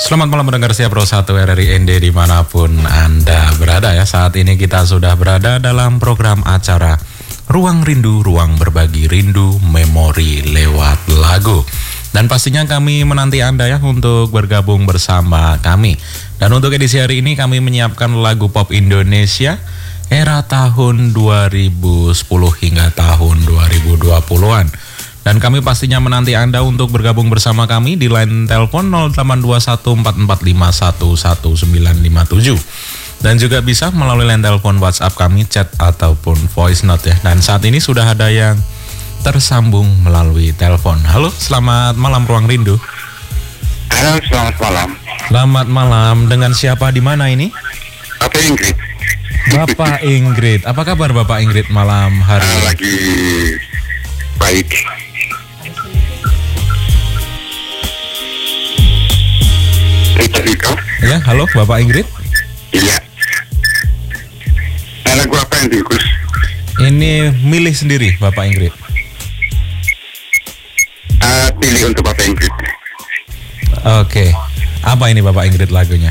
Selamat malam pendengar Siap Pro 1 RRI ND dimanapun Anda berada ya. Saat ini kita sudah berada dalam program acara Ruang Rindu, Ruang Berbagi Rindu, Memori lewat lagu. Dan pastinya kami menanti Anda ya untuk bergabung bersama kami. Dan untuk edisi hari ini kami menyiapkan lagu pop Indonesia era tahun 2010 hingga tahun 2020-an. Dan kami pastinya menanti Anda untuk bergabung bersama kami di line telepon 082144511957. Dan juga bisa melalui line telepon WhatsApp kami, chat ataupun voice note ya. Dan saat ini sudah ada yang tersambung melalui telepon. Halo, selamat malam Ruang Rindu. Halo, selamat malam. Selamat malam, dengan siapa di mana ini? Bapak Ingrid. Bapak Ingrid, apa kabar Bapak Ingrid malam hari ini? Lagi baik. Rika. Ya, halo Bapak Ingrid. Iya. Lagu apa yang diukus? Ini milih sendiri Bapak Ingrid. Pilih untuk Bapak Ingrid. Oke. Apa ini Bapak Ingrid lagunya?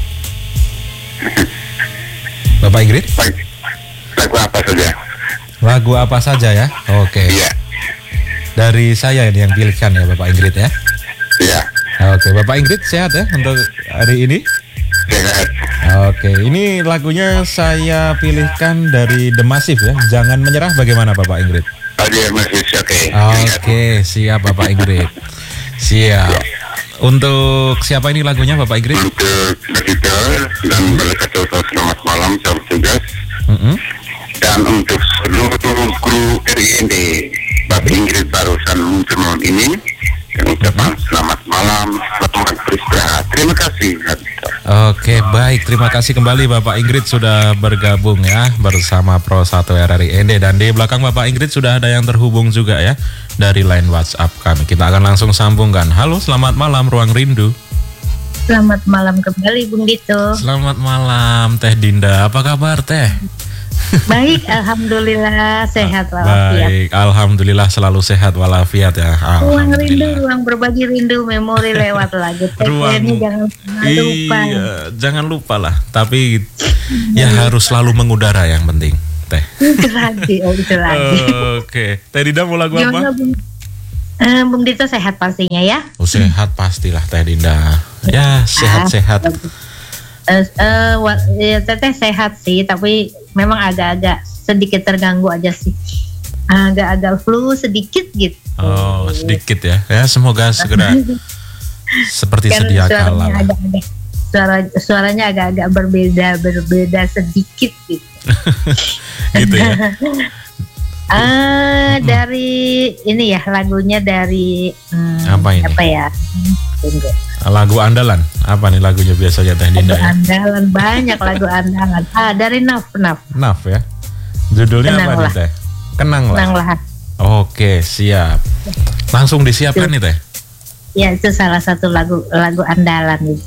Bapak Ingrid? Lagu apa saja? Lagu apa saja ya? Oke. Iya. Dari saya ini yang pilihkan ya Bapak Ingrid ya. Iya. Oke, Bapak Ingrid sehat ya untuk hari ini? Sehat. Oke, ini lagunya saya pilihkan dari The Massive ya. Jangan menyerah, bagaimana Bapak Ingrid? Dia masih oke. Oke, siap Bapak Ingrid. Siap. Untuk siapa ini lagunya Bapak Ingrid? Untuk Rika dan Balai selamat malam, salam tugas. Dan untuk seluruh kru RIND, Bapak Ingrid barusan muncul malam ini. Yang ucapan selamat malam, selamat beristirahat. Terima kasih. Oke, baik. Terima kasih kembali Bapak Ingrid sudah bergabung ya bersama Pro 1 RRI ND. Dan di belakang Bapak Ingrid sudah ada yang terhubung juga ya dari line WhatsApp kami. Kita akan langsung sambungkan. Halo, selamat malam Ruang Rindu. Selamat malam kembali Bung Dito. Selamat malam Teh Dinda. Apa kabar Teh? Baik, alhamdulillah sehat walafiat. Baik, alhamdulillah selalu sehat walafiat ya. Ruang rindu, ruang berbagi rindu, memori lewat lagu. Ini jangan lupa. Iya, jangan lupa lah. Tapi ya harus selalu mengudara yang penting, Teh. Itu lagi. Oke, Teh Dinda mau lagu apa? Bung Dito sehat pastinya ya. Oh, sehat pastilah Teh Dinda. Ya, sehat-sehat. Ya, Teteh sehat sih, tapi memang agak-agak sedikit terganggu aja sih. Agak-agak flu sedikit gitu. Oh, sedikit ya. Ya, semoga segera seperti sedia kala. Suaranya agak-agak berbeda sedikit gitu. Gitu ya. Dari ini ya, lagunya dari apa ini? Apa ya? Tunggu. Lagu andalan. Apa nih lagunya biasanya Teh Dinda ya? Andalan, banyak lagu andalan. Dari Naf. Naf ya. Judulnya Kenanglah. apa nih Teh? Kenanglah. Oke, siap. Langsung disiapkan nih Teh. Ya, itu salah satu lagu andalan gitu.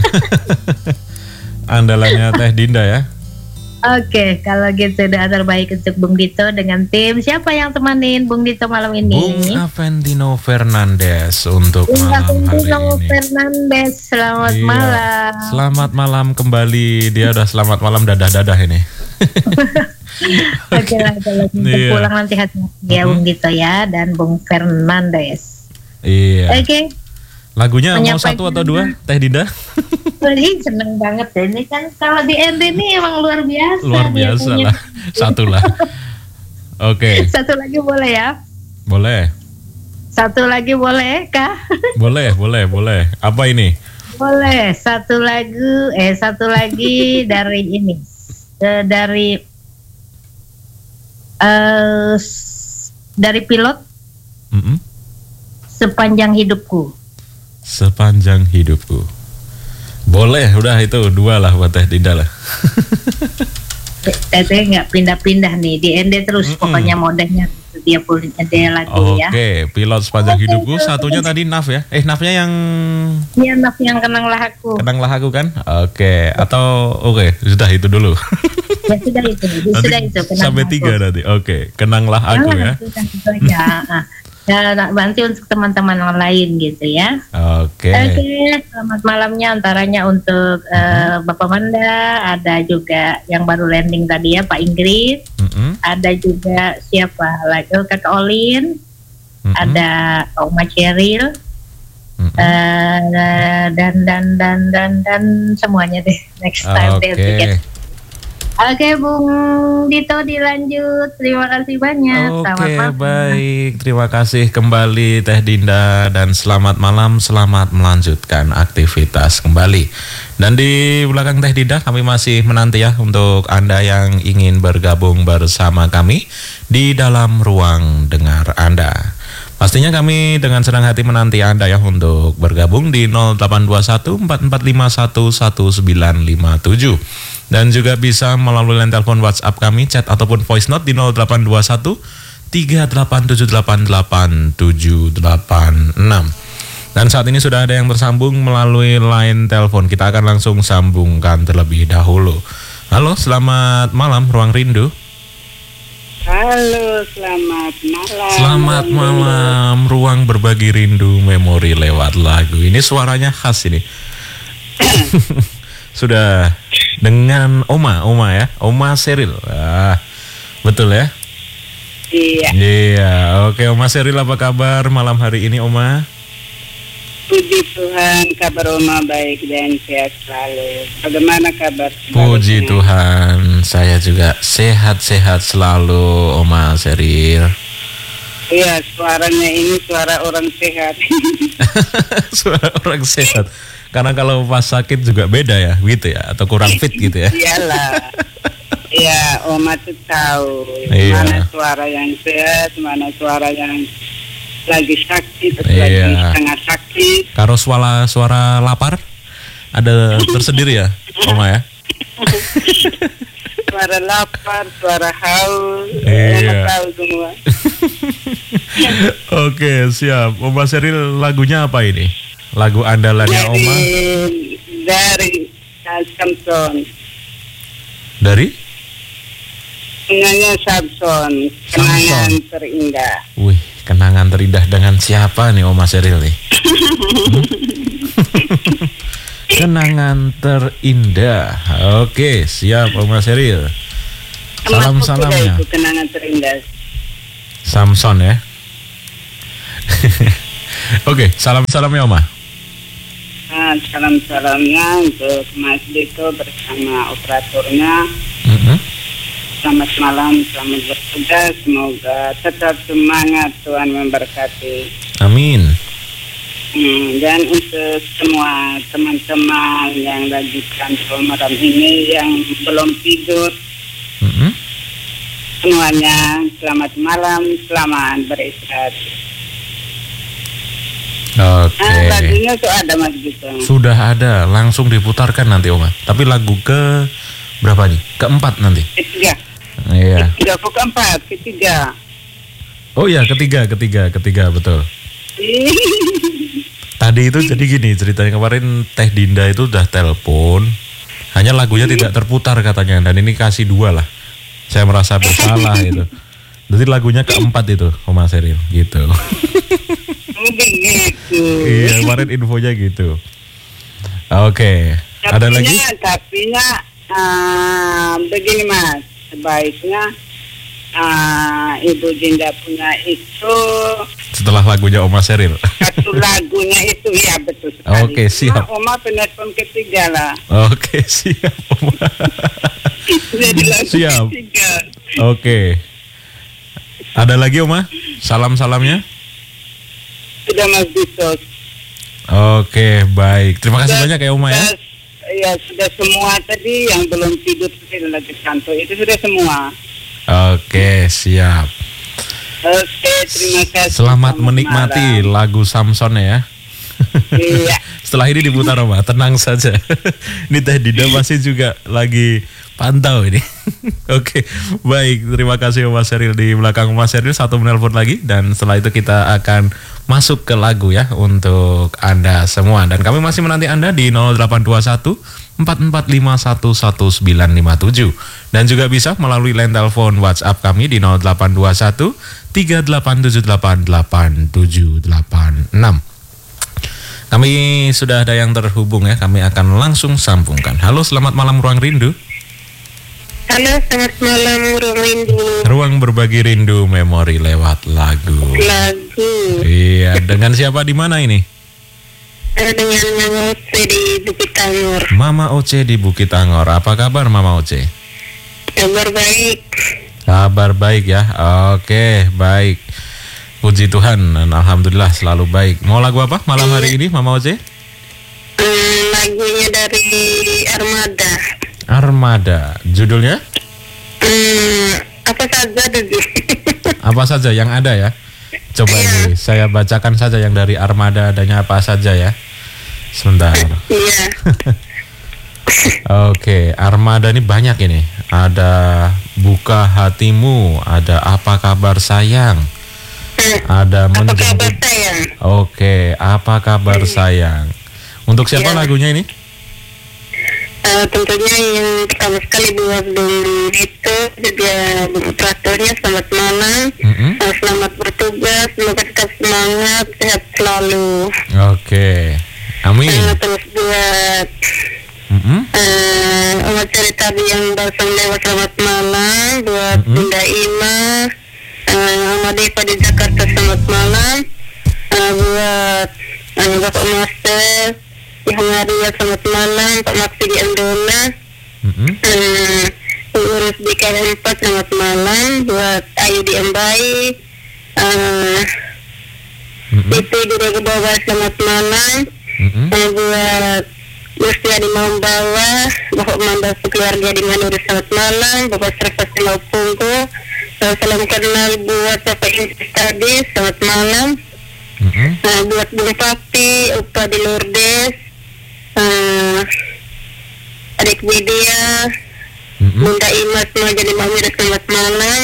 Andalannya Teh Dinda ya. Oke, kalau gitu doa terbaik untuk Bung Dito dengan tim. Siapa yang temanin Bung Dito malam ini? Bung Avendino Fernandes untuk Bung malam hari Avendino ini. Fernandes, selamat Iya. malam. Selamat malam kembali. Dia udah selamat malam dadah-dadah ini. Oke lah, kalau gitu Iya. pulang nanti hati-hati ya Bung Dito ya dan Bung Fernandes. Iya. Oke. Lagunya mau satu atau dua Teh Dinda? Ini seneng banget ya. Ini kan kalau di ND ini emang luar biasa. Luar biasa biasanya. lah. Satu lah. Oke. Satu lagi boleh ya? Boleh. Satu lagi boleh kah? Boleh. Apa ini? Boleh. Satu lagi dari ini. Dari pilot Sepanjang Hidupku. Sepanjang hidupku. Boleh, udah itu dua lah buat Teh Dinda lah. Teteh nggak pindah-pindah nih di ND terus pokoknya modenya setiap dia lagu ya. Oke, pilot sepanjang hidupku. Satunya tadi Naf ya. Nafnya yang Iya, Naf yang Kenanglah Aku. Kenanglah Aku kan? Oke, atau oke, sudah itu dulu. Ya sudah itu. Sampai 3 nanti. Oke, Kenanglah Aku ya. Sudah itu aja. Ya, nanti untuk teman-teman yang lain gitu ya. Oke. Selamat malamnya antaranya untuk Bapak Manda, ada juga yang baru landing tadi ya Pak Inggris, ada juga siapa lagi Kakak Olin, ada Oma Cheryl, dan semuanya deh next time deh. Oke, Bung Dito dilanjut. Terima kasih banyak. Oke, baik. Terima kasih kembali Teh Dinda dan selamat malam, selamat melanjutkan aktivitas kembali. Dan di belakang Teh Dinda kami masih menanti ya untuk Anda yang ingin bergabung bersama kami di dalam ruang dengar Anda. Pastinya kami dengan senang hati menanti Anda ya untuk bergabung di 0821 4451 1957. Dan juga bisa melalui line telepon WhatsApp kami, chat ataupun voice note di 0821 38788 Dan saat ini sudah ada yang tersambung melalui line telepon. Kita akan langsung sambungkan terlebih dahulu. Halo, selamat malam Ruang Rindu. Halo, selamat malam. Selamat malam, Ruang Berbagi Rindu Memori lewat lagu. Ini suaranya khas ini. Sudah dengan Oma ya, Oma Cheryl. Betul ya? Iya. Iya, oke Oma Cheryl, apa kabar malam hari ini Oma? Puji Tuhan, kabar Oma baik dan sehat selalu. Bagaimana kabar? Puji Tuhan, saya juga sehat-sehat selalu Oma Cheryl. Iya, suaranya ini suara orang sehat. Suara orang sehat. Karena kalau pas sakit juga beda ya, gitu ya, atau kurang fit gitu ya. Iyalah. Iya, Oma tuh tahu mana suara yang sehat, mana suara yang lagi sakit, atau lagi setengah sakit. Kalau suara lapar ada tersendiri ya, Oma ya. Suara lapar, suara haus, Oma tahu semua. Oke, siap. Oma Cheryl, lagunya apa ini? Lagu andalannya Oma? Dari Samson. Dari? Penyanyi Samson, Kenangan Terindah. Wih, kenangan terindah dengan siapa nih Oma Cheryl nih? Kenangan terindah. Oke, siap Oma Cheryl. Salam-salamnya. Kenangan terindah. Samson ya. Oke, salam-salamnya Oma. Salam-salamnya untuk Mas Dito bersama operatornya. Selamat malam, selamat bertugas. Semoga tetap semangat, Tuhan memberkati. Amin. Dan untuk semua teman-teman yang lagi kantor malam ini yang belum tidur, semuanya selamat malam, selamat beristirahat. Oke. Lagunya tuh ada Mas gitu. Sudah ada, langsung diputarkan nanti Oma. Tapi lagu ke berapa nih? Keempat nanti. Ketiga. Iya. Ketiga. Oh iya, ketiga betul. Tadi itu jadi gini ceritanya, kemarin Teh Dinda itu udah telepon, hanya lagunya tidak terputar katanya, dan ini kasih 2 lah. Saya merasa bersalah itu. Jadi lagunya keempat itu Oma Cheryl gitu. Begitu. Iya, kemarin infonya gitu. Oke. Ada lagi? Tapi begini Mas, sebaiknya Ibu Dinda punya itu setelah lagunya Oma Cheryl. Satu lagunya itu ya betul sekali. Oke, siap. Oma penelpon ketiga lah. Oke, siap Oma. Siap. Ketiga. Oke. Ada lagi Oma? Salam-salamnya? Sudah Mas Dito. Oke, baik. Terima kasih banyak ya Oma ya. Ya sudah semua tadi yang belum tidur lagi kantor itu sudah semua. Oke, siap. Oke, terima kasih. Selamat menikmati lagu Samson ya. Iya. Setelah ini diputar Oma, tenang saja. Ini Teh Dinda masih juga lagi pantau ini. Oke, baik. Terima kasih Mas Cheryl. Di belakang Mas Cheryl satu menelpon lagi, dan setelah itu kita akan masuk ke lagu ya untuk Anda semua. Dan kami masih menanti Anda di 0821 4451 1957, dan juga bisa melalui line telepon WhatsApp kami di 0821 081387887876. Kami sudah ada yang terhubung ya, kami akan langsung sambungkan. Halo, selamat malam Ruang Rindu. Halo, selamat malam Ruang Rindu. Ruang berbagi rindu memori lewat lagu. Iya, dengan siapa di mana ini? Dengan Mama Oce di Bukit Tangor. Mama Oce di Bukit Tangor. Apa kabar Mama Oce? Kabar baik. Kabar baik ya. Oke, baik. Puji Tuhan, dan alhamdulillah selalu baik. Mau lagu apa malam hari ini Mama Oce? Lagunya dari Armada. Armada. Judulnya? Apa saja dulu. Apa saja yang ada ya? Coba ini saya bacakan saja yang dari Armada, adanya apa saja ya. Sebentar. Iya. Oke, Armada ini banyak ini. Ada Buka Hatimu, ada Apa Kabar Sayang, ada Menjemput. Apa kabar sayang? Oke, Apa Kabar Sayang. Untuk siapa lagunya ini? Tentunya yang pertama sekali buat Bung itu juga operatornya selamat malam. Selamat bertugas, semoga tetap semangat, sehat selalu. Oke, amin. Terus buat Omat cerita yang basang lewat selamat malam buat Bunda Ima, Ahmad Eva di Jakarta selamat malam, buat Bapak Master yang Maria selamat malam, Pak Maksi di Andola, pengurus DKM 4 selamat malam, buat Ayu di Embai, itu di Rego Bawah selamat malam, buat Mustia di Mambawa, Bapak Manda sekeluarga di Manuri selamat malam, Bapak Serpas di Laupunggo, salam kenal buat Bapak Inggris tadi selamat malam, buat Bung Papi, Upa di Lourdes, adik Widya, Bunda Imas mau jadi Mamira selamat malam,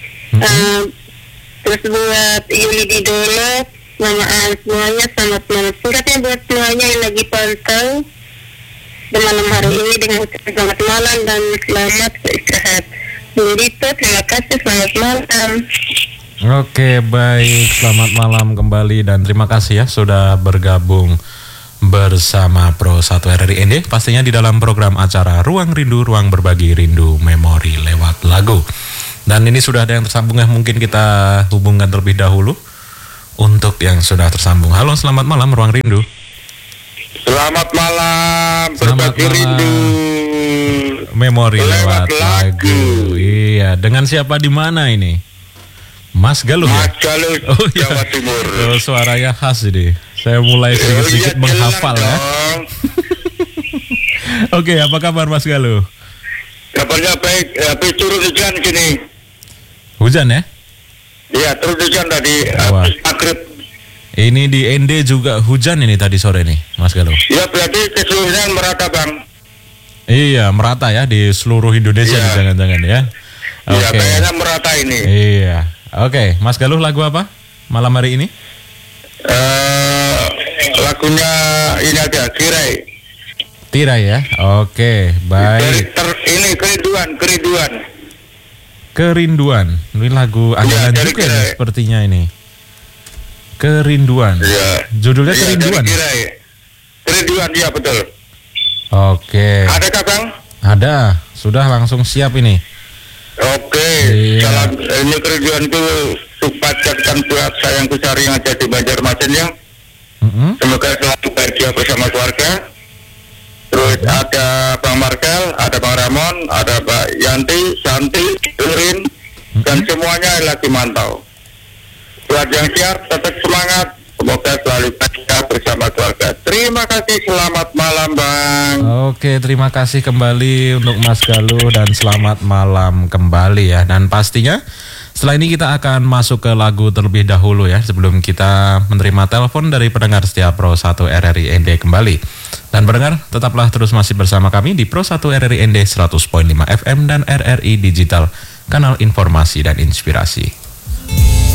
terus buat Yuli di Dolok, Mama An semuanya selamat malam. Singkatnya buat semuanya yang lagi pantau di malam hari ini dengan ucapan selamat malam dan selamat beristirahat. Dito, terima kasih, selamat malam. Oke, baik, selamat malam kembali dan terima kasih ya sudah bergabung bersama Pro 1 RRI ND, pastinya di dalam program acara Ruang Rindu, Ruang Berbagi Rindu Memori lewat lagu. Dan ini sudah ada yang tersambung ya, mungkin kita hubungkan terlebih dahulu untuk yang sudah tersambung. Halo, selamat malam Ruang Rindu. Selamat malam, Selamat berbagi malam. rindu Memori lewat lagu. Iya, dengan siapa di mana ini? Mas Galuh ya? Mas Galuh, Oh iya. Jawa Timur. Oh, suaranya khas ini. Saya mulai sedikit-sedikit menghafal ya. Oke, apa kabar Mas Galuh? Kabarnya baik, tapi turun hujan sini. Hujan ya? Iya, turun hujan tadi Wah. maghrib. Ini di ND juga hujan ini tadi sore nih, Mas Galuh. Ya berarti keseluruhan merata, Bang. Iya, merata ya di seluruh Indonesia Iya. jangan-jangan ya. Iya, Oke. kayaknya merata ini. Iya. Oke, Mas Galuh lagu apa malam hari ini? Lagunya ini aja, Kirai. Tirai ya. Oke, baik. Ini kerinduan. Kerinduan. Ini lagu andalan dari juga nih Kirai. sepertinya ini. Kerinduan. Iya. Judulnya Iya, Kerinduan. dari Kirai. Kerinduan, ya betul. Oke. Adakah, Bang? Ada. Sudah langsung siap ini. Oke, Iya. salam ini kerinduan itu supacatkan buat sayangku Sari yang ada di Banjarmasin ya. Semoga selalu bahagia bersama keluarga. Terus ada Bang Markel, ada Bang Ramon, ada Mbak Yanti, Santi, Turin, dan semuanya yang lagi mantau. Buat yang siap, tetap semangat. Semoga selalu bahagia bersama keluarga. Terima kasih, selamat malam Bang. Oke, terima kasih kembali untuk Mas Galuh dan selamat malam kembali ya. Dan pastinya setelah ini kita akan masuk ke lagu terlebih dahulu ya, sebelum kita menerima telepon dari pendengar setia Pro 1 RRI ND kembali. Dan pendengar, tetaplah terus masih bersama kami di Pro 1 RRI ND 100.5 FM dan RRI Digital, kanal informasi dan inspirasi.